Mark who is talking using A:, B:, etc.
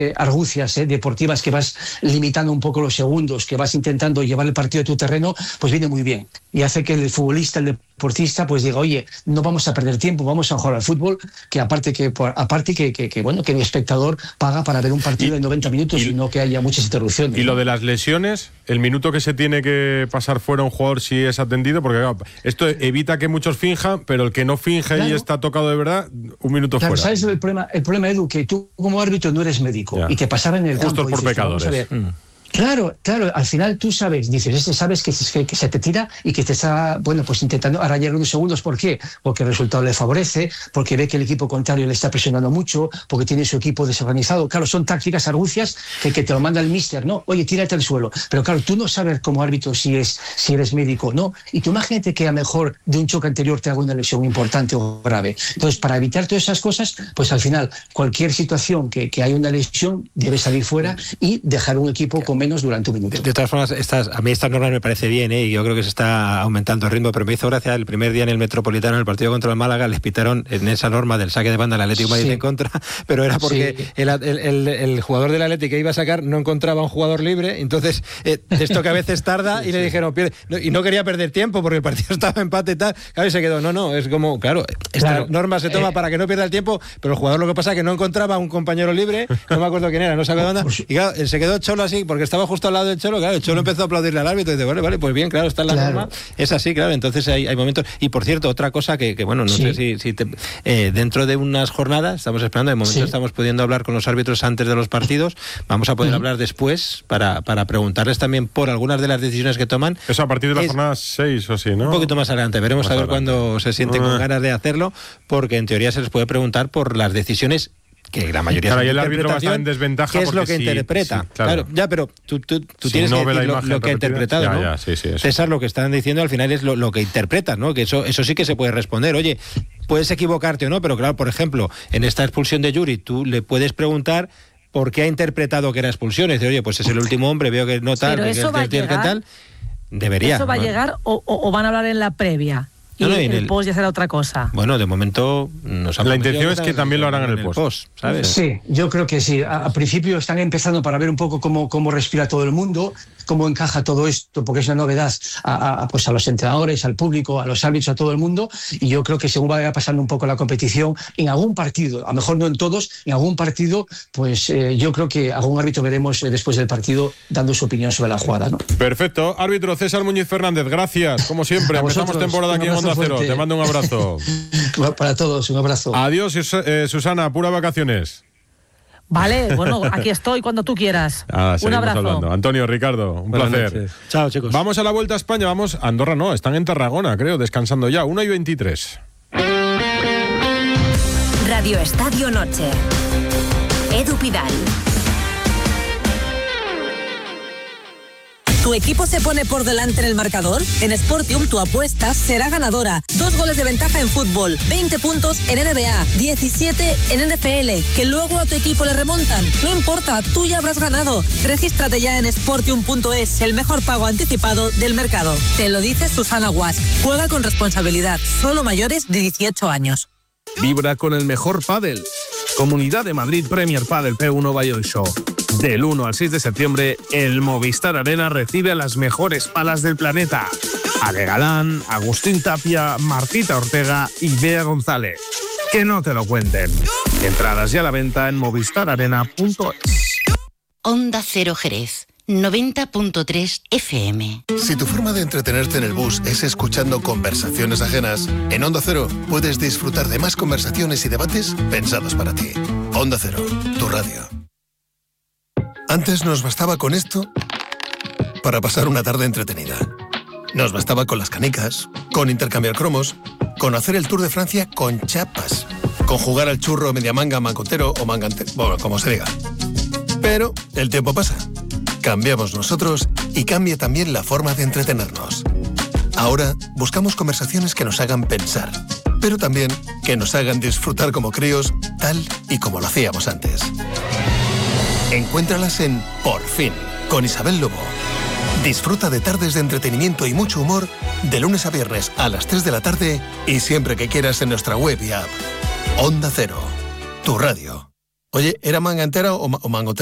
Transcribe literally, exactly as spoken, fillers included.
A: eh, argucias eh, deportivas, que vas limitando un poco los segundos, que vas intentando llevar el partido a tu terreno, pues viene muy bien. Y hace que el futbolista, el deportista, pues diga, oye, no vamos a perder tiempo, vamos a jugar al fútbol, que aparte que aparte que, que, que bueno, que el espectador paga para ver un partido y, de noventa minutos y, y no que haya muchas interrupciones.
B: Y lo de las lesiones, el minuto que se tiene que pasar fuera un jugador si es atendido, porque claro, esto evita que muchos finjan, pero el que no finge claro. y está tocado de verdad, un minuto
A: claro,
B: fuera.
A: ¿Sabes el problema, el problema, Edu? Que tú como árbitro no eres médico ya. y te pasaba en el
B: Justos
A: campo.
B: por
A: dices,
B: pecadores. Mm.
A: Claro, claro, al final tú sabes, dices, este sabes que, que, que se te tira y que te está, bueno, pues intentando arañar unos segundos. ¿Por qué? Porque el resultado le favorece, porque ve que el equipo contrario le está presionando mucho, porque tiene su equipo desorganizado. Claro, son tácticas, argucias que, que te lo manda el míster, ¿no? Oye, tírate al suelo. Pero claro, tú no sabes como árbitro si, es, si eres médico, ¿no? Y tú imagínate que a lo mejor de un choque anterior te haga una lesión importante o grave. Entonces, para evitar todas esas cosas, pues al final, cualquier situación que, que haya una lesión debe salir fuera y dejar un equipo con menos durante un minuto.
C: De todas formas, estas, a mí estas normas me parece bien, ¿eh? Y yo creo que se está aumentando el ritmo, pero me hizo gracia el primer día en el Metropolitano, en el partido contra el Málaga, les pitaron en esa norma del saque de banda al Atlético de Madrid sí. en contra, pero era porque sí. el, el, el, el jugador del Atlético que iba a sacar no encontraba un jugador libre, entonces eh, esto que a veces tarda, sí, y le dijeron, pierde, no, y no quería perder tiempo porque el partido estaba empate y tal, claro, y se quedó, no, no, es como, claro, esta claro. norma se toma eh, para que no pierda el tiempo, pero el jugador lo que pasa es que no encontraba un compañero libre, no me acuerdo quién era, no sacó de banda, y claro, se quedó Cholo así, porque estaba justo al lado del Cholo, claro, el Cholo empezó a aplaudirle al árbitro y dice, vale, vale, pues bien, claro, está en la claro. norma, es así, claro, entonces hay, hay momentos, y por cierto, otra cosa que, que bueno, no sí. sé si, si te, eh, dentro de unas jornadas, estamos esperando, de momento sí. estamos pudiendo hablar con los árbitros antes de los partidos, vamos a poder uh-huh. hablar después para, para preguntarles también por algunas de las decisiones que toman.
B: Eso a partir de la jornada seis o así, ¿no?
C: Un poquito más adelante, veremos más a ver adelante. Cuándo se sienten uh-huh. con ganas de hacerlo, porque en teoría se les puede preguntar por las decisiones que la mayoría
B: claro, y el árbitro va a estar en desventaja
C: ¿qué es lo que
B: sí,
C: interpreta?
B: Sí, claro.
C: claro, ya, pero tú, tú, tú
B: si
C: tienes
B: no
C: que decir
B: lo,
C: lo que ha interpretado,
B: ya,
C: ¿no?
B: Ya, sí, sí, eso.
C: César, lo que están diciendo al final es lo, lo que interpretas, ¿no? Que eso, eso sí que se puede responder. Oye, puedes equivocarte o no, pero claro, por ejemplo, en esta expulsión de Yuri, tú le puedes preguntar por qué ha interpretado que era expulsión. Y dice, oye, pues es el último hombre, veo que no tal, que, que, que, que tal. Debería.
D: ¿Eso va
C: ¿no?
D: a llegar o, o, o van a hablar en la previa? Y no, no, en el, el post ya será otra cosa.
C: Bueno, de momento nos han
B: la intención es que también lo harán en el post,
C: post, ¿sabes?
A: Sí, yo creo que sí. A, a principio están empezando para ver un poco cómo, cómo respira todo el mundo, cómo encaja todo esto, porque es una novedad a, a, pues a los entrenadores, al público, a los árbitros, a todo el mundo. Y yo creo que según vaya pasando un poco la competición, en algún partido, a lo mejor no en todos, en algún partido, pues eh, yo creo que algún árbitro veremos eh, después del partido dando su opinión sobre la jugada, ¿no?
B: Perfecto. Árbitro César Muñiz Fernández, gracias. Como siempre, empezamos temporada aquí en Onda Cero. Te mando un abrazo.
A: Para todos, un abrazo.
B: Adiós, eh, Susana, pura vacaciones.
D: Vale, bueno, aquí estoy cuando tú quieras.
B: Ah,
D: un abrazo.
B: Hablando. Antonio, Ricardo, un Buenas placer.
C: Noches. Chao, chicos.
B: Vamos a la Vuelta a España, vamos a Andorra, no, están en Tarragona, creo, descansando ya, una y veintitrés.
E: Radio Estadio Noche. Edu Pidal.
F: ¿Tu equipo se pone por delante en el marcador? En Sportium tu apuesta será ganadora. Dos goles de ventaja en fútbol, veinte puntos en N B A, diecisiete en N F L, que luego a tu equipo le remontan. No importa, tú ya habrás ganado. Regístrate ya en sportium punto es, el mejor pago anticipado del mercado. Te lo dice Susana Guas. Juega con responsabilidad, solo mayores de dieciocho años.
G: Vibra con el mejor pádel. Comunidad de Madrid Premier Padel P uno Valladolid Show. Del uno al seis de septiembre, el Movistar Arena recibe a las mejores palas del planeta. Ale Galán, Agustín Tapia, Martita Ortega y Bea González. Que no te lo cuenten. Entradas ya a la venta en movistar arena punto es.
E: Onda Cero Jerez. noventa punto tres F M.
H: Si tu forma de entretenerte en el bus es escuchando conversaciones ajenas, en Onda Cero puedes disfrutar de más conversaciones y debates pensados para ti. Onda Cero, tu radio. Antes nos bastaba con esto para pasar una tarde entretenida. Nos bastaba con las canicas, con intercambiar cromos, con hacer el Tour de Francia con chapas, con jugar al churro media manga, mancotero o mangante, bueno, como se diga. Pero el tiempo pasa. Cambiamos nosotros y cambia también la forma de entretenernos. Ahora buscamos conversaciones que nos hagan pensar, pero también que nos hagan disfrutar como críos, tal y como lo hacíamos antes. Encuéntralas en Por Fin, con Isabel Lobo. Disfruta de tardes de entretenimiento y mucho humor de lunes a viernes a las tres de la tarde y siempre que quieras en nuestra web y app. Onda Cero, tu radio. Oye, ¿era manga entera o, ma- o mango